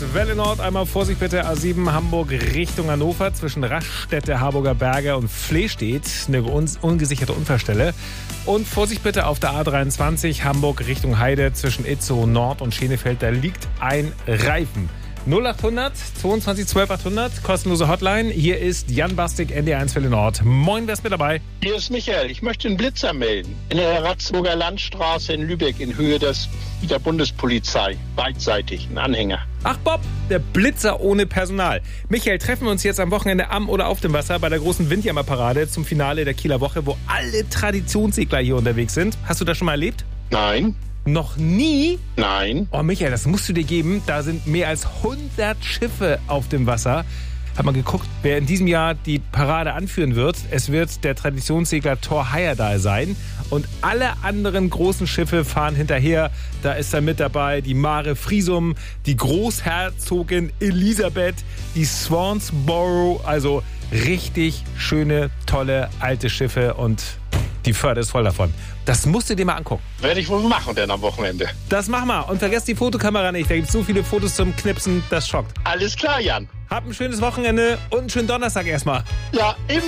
Welle Nord, einmal Vorsicht bitte, A7 Hamburg Richtung Hannover, zwischen Raststätte, Harburger Berge und Flehstedt, eine ungesicherte Unfallstelle. Und Vorsicht bitte auf der A23 Hamburg Richtung Heide, zwischen Itzehoe Nord und Schenefeld, da liegt ein Reifen. 0800 22 12 800, kostenlose Hotline. Hier ist Jan Bastik, NDR1 Welle Nord. Moin, wer ist mit dabei? Hier ist Michael. Ich möchte einen Blitzer melden. In der Ratzburger Landstraße in Lübeck in Höhe der Bundespolizei. Beidseitig, ein Anhänger. Ach Bob, der Blitzer ohne Personal. Michael, treffen wir uns jetzt am Wochenende am oder auf dem Wasser bei der großen Windjammer-Parade zum Finale der Kieler Woche, wo alle Traditionssegler hier unterwegs sind. Hast du das schon mal erlebt? Nein. Noch nie? Nein. Oh Michael, das musst du dir geben. Da sind mehr als 100 Schiffe auf dem Wasser. Hab mal geguckt, wer in diesem Jahr die Parade anführen wird. Es wird der Traditionssegler Thor Heyerdahl sein. Und alle anderen großen Schiffe fahren hinterher. Da ist dann mit dabei die Mare Friesum, die Großherzogin Elisabeth, die Swansborough. Also richtig schöne, tolle, alte Schiffe und die Förde ist voll davon. Das musst du dir mal angucken. Werde ich wohl machen denn am Wochenende. Das mach mal. Und vergesst die Fotokamera nicht. Da gibt es so viele Fotos zum Knipsen, das schockt. Alles klar, Jan. Habt ein schönes Wochenende und einen schönen Donnerstag erstmal. Ja, ebenso.